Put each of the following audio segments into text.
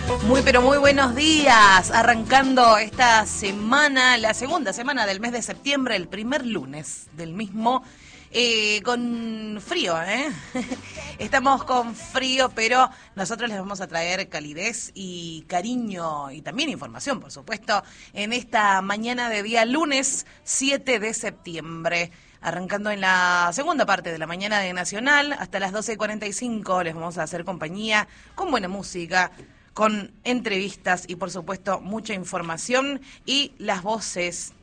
Muy pero muy buenos días, arrancando esta semana, la segunda semana del mes de septiembre, el primer lunes del mismo, con frío, Estamos con frío, pero nosotros les vamos a traer calidez y cariño y también información, por supuesto, en esta mañana de día lunes 7 de septiembre. Arrancando en la segunda parte de la mañana de Nacional, hasta las 12:45 les vamos a hacer compañía con buena música, con entrevistas y, por supuesto, mucha información y las voces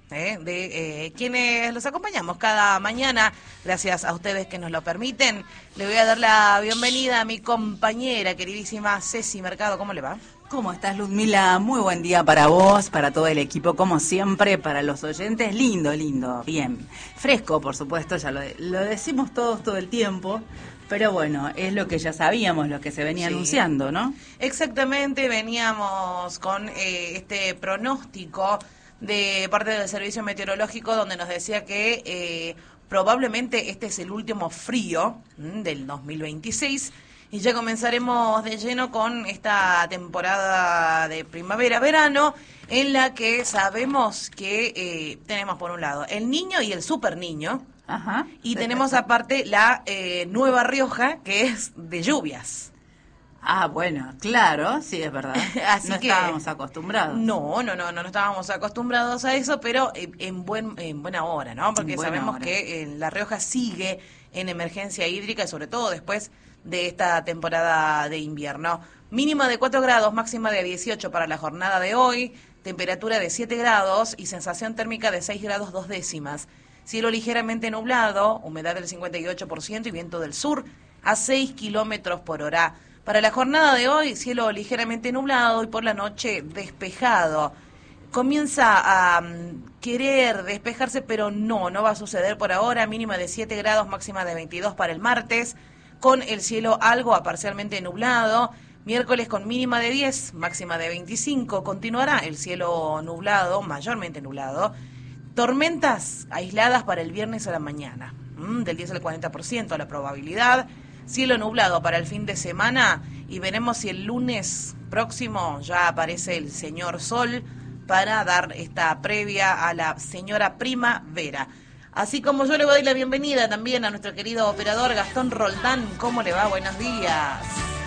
de quienes los acompañamos cada mañana. Gracias a ustedes que nos lo permiten. Le voy a dar la bienvenida a mi compañera queridísima Ceci Mercado. ¿Cómo le va? ¿Cómo estás, Ludmila? Muy buen día para vos, para todo el equipo, como siempre, para los oyentes. Lindo, lindo, bien. Fresco, por supuesto, ya lo decimos todos todo el tiempo. Pero bueno, es lo que ya sabíamos, lo que se venía anunciando, ¿no? Exactamente, veníamos con este pronóstico de parte del Servicio Meteorológico donde nos decía que probablemente este es el último frío del 2026 y ya comenzaremos de lleno con esta temporada de primavera-verano en la que sabemos que tenemos por un lado el niño y el super niño. Ajá, y tenemos aparte la Nueva Rioja, que es de lluvias. Ah, bueno, claro, sí, es verdad. Así no que estábamos acostumbrados. No estábamos acostumbrados a eso, pero en buena hora, ¿no? Porque sabemos que La Rioja sigue en emergencia hídrica y sobre todo después de esta temporada de invierno. Mínima de 4 grados, máxima de 18 para la jornada de hoy, temperatura de 7 grados y sensación térmica de 6 grados 2 décimas. Cielo ligeramente nublado, humedad del 58% y viento del sur a 6 kilómetros por hora. Para la jornada de hoy, cielo ligeramente nublado y por la noche despejado. Comienza a querer despejarse, pero no va a suceder por ahora. Mínima de 7 grados, máxima de 22 para el martes, con el cielo algo a parcialmente nublado. Miércoles con mínima de 10, máxima de 25. Continuará el cielo nublado, mayormente nublado. Tormentas aisladas para el viernes a la mañana, del 10 al 40% la probabilidad. Cielo nublado para el fin de semana y veremos si el lunes próximo ya aparece el señor Sol para dar esta previa a la señora primavera. Así como yo le voy a dar la bienvenida también a nuestro querido operador Gastón Roldán. ¿Cómo le va? Buenos días.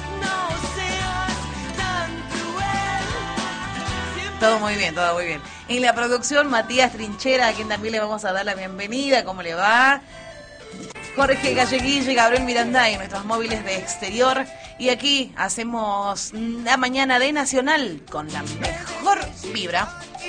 Todo muy bien, todo muy bien. En la producción, Matías Trinchera, a quien también le vamos a dar la bienvenida. ¿Cómo le va? Jorge Galleguille, Gabriel Miranda y nuestros móviles de exterior. Y aquí hacemos la mañana de Nacional con la mejor vibra.